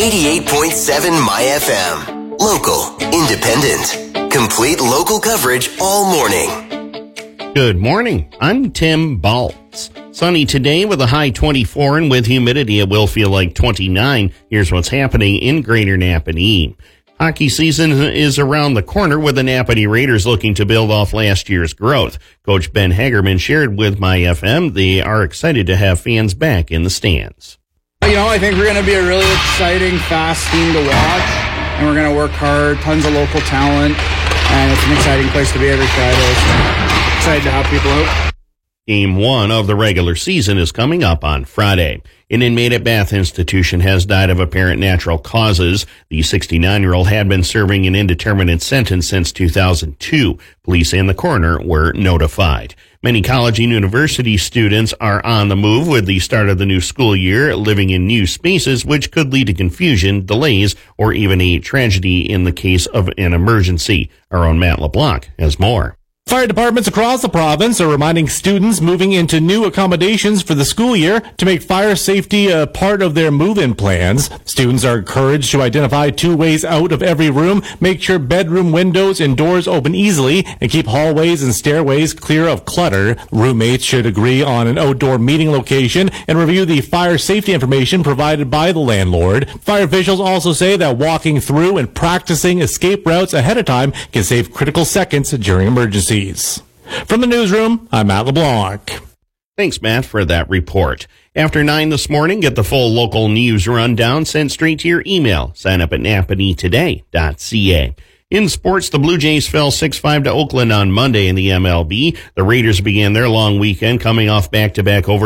88.7 My FM. Local, independent, complete local coverage all morning. Good morning. I'm Tim Baltz. Sunny today with a high 24 and with humidity it will feel like 29. Here's what's happening in Greater Napanee. Hockey season is around the corner with the Napanee Raiders looking to build off last year's growth. Coach Ben Hagerman shared with My FM they are excited to have fans back in the stands. I think we're going to be a really exciting, fast team to watch, and we're going to work hard, tons of local talent, and it's an exciting place to be every Friday. So excited to have people out. Game 1 of the regular season is coming up on Friday. An inmate at Bath Institution has died of apparent natural causes. The 69-year-old had been serving an indeterminate sentence since 2002. Police and the coroner were notified. Many college and university students are on the move with the start of the new school year, living in new spaces, which could lead to confusion, delays, or even a tragedy in the case of an emergency. Our own Matt LeBlanc has more. Fire departments across the province are reminding students moving into new accommodations for the school year to make fire safety a part of their move-in plans. Students are encouraged to identify 2 ways out of every room, make sure bedroom windows and doors open easily, and keep hallways and stairways clear of clutter. Roommates should agree on an outdoor meeting location and review the fire safety information provided by the landlord. Fire officials also say that walking through and practicing escape routes ahead of time can save critical seconds during emergencies. From the newsroom, I'm Matt LeBlanc. Thanks, Matt, for that report. After 9 this morning, get the full local news rundown sent straight to your email. Sign up at napaneetoday.ca. In sports, the Blue Jays fell 6-5 to Oakland on Monday in the MLB. The Raiders began their long weekend coming off back-to-back over